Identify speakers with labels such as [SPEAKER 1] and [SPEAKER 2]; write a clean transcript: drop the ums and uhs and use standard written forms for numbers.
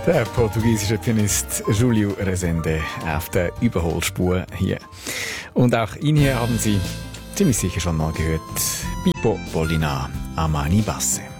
[SPEAKER 1] Der portugiesische Pianist Júlio Rezende auf der Überholspur hier. Und auch ihn hier haben Sie ziemlich sicher schon mal gehört. Pippo Pollina, Amani Basse.